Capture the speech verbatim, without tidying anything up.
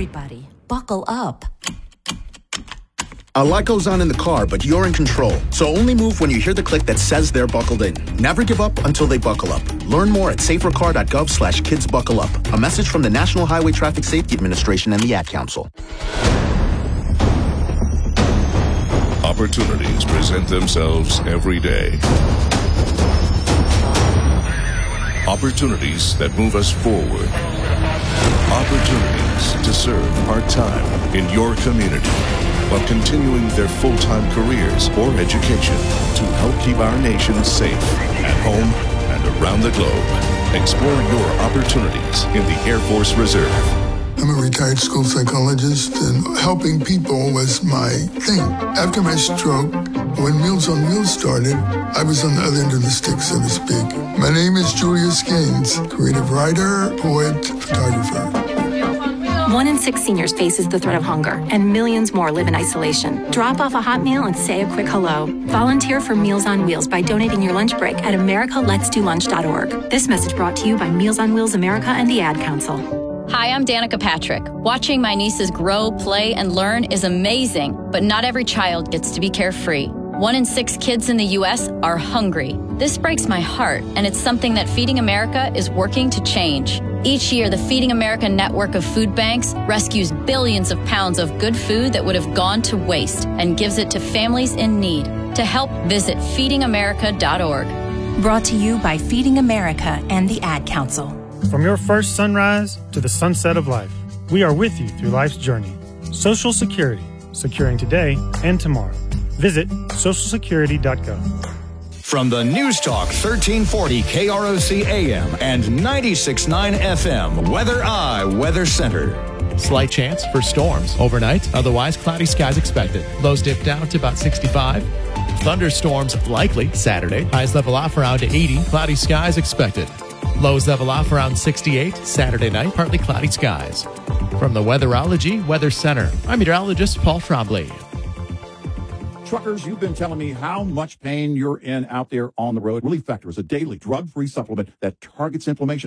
Everybody, buckle up. A lot goes on in the car, but you're in control. So only move when you hear the click that says they're buckled in. Never give up until they buckle up. Learn more at safercar.gov slash kids buckle up. A message from the National Highway Traffic Safety Administration and the Ad Council. Opportunities present themselves every day. Opportunities that move us forward. Opportunities to serve part-time in your community while continuing their full-time careers or education to help keep our nation safe at home and around the globe. Explore your opportunities in the Air Force Reserve. I'm a retired school psychologist, and helping people was my thing. After my stroke, when Meals on Wheels started, I was on the other end of the stick, so to speak. My name is Julius Gaines, creative writer, poet, photographer. One in six seniors faces the threat of hunger, and millions more live in isolation. Drop off a hot meal and say a quick hello. Volunteer for Meals on Wheels by donating your lunch break at america lets do lunch dot org. This message brought to you by Meals on Wheels America and the Ad Council. Hi, I'm Danica Patrick. Watching my nieces grow, play, and learn is amazing, but not every child gets to be carefree. One in six kids in the U S are hungry. This breaks my heart, and it's something that Feeding America is working to change. Each year, the Feeding America network of food banks rescues billions of pounds of good food that would have gone to waste and gives it to families in need. To help, visit feeding america dot org. Brought to you by Feeding America and the Ad Council. From your first sunrise to the sunset of life, we are with you through life's journey. Social Security, securing today and tomorrow. Visit social security dot gov. From the News Talk thirteen forty K R O C A M and ninety-six point nine F M, Weather Eye Weather Center. Slight chance for storms overnight. Otherwise, cloudy skies expected. Lows dip down to about sixty-five. Thunderstorms likely Saturday. Highs level off around eighty. Cloudy skies expected. Lows level off around sixty-eight. Saturday night, partly cloudy skies. From the Weatherology Weather Center, I'm meteorologist Paul Trombley. Truckers, you've been telling me how much pain you're in out there on the road. Relief Factor is a daily drug-free supplement that targets inflammation.